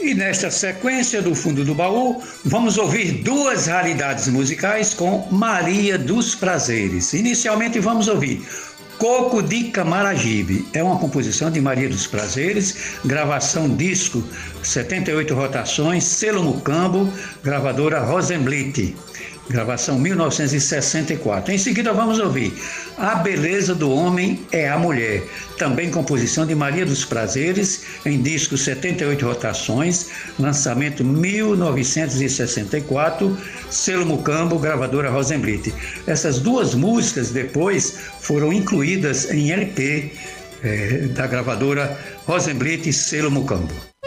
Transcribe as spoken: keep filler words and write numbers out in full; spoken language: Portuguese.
E nesta sequência do Fundo do Baú, vamos ouvir duas raridades musicais com Maria dos Prazeres. Inicialmente vamos ouvir Coco de Camaragibe. É uma composição de Maria dos Prazeres, gravação disco, setenta e oito rotações, selo Mucambo, gravadora Rosenblit. Gravação mil novecentos e sessenta e quatro. Em seguida vamos ouvir A Beleza do Homem é a Mulher, também composição de Maria dos Prazeres, em disco setenta e oito rotações, lançamento mil novecentos e sessenta e quatro, selo Mucambo, gravadora Rosenblit. Essas duas músicas depois foram incluídas em L P eh, da gravadora Rosenblit e selo Mucambo.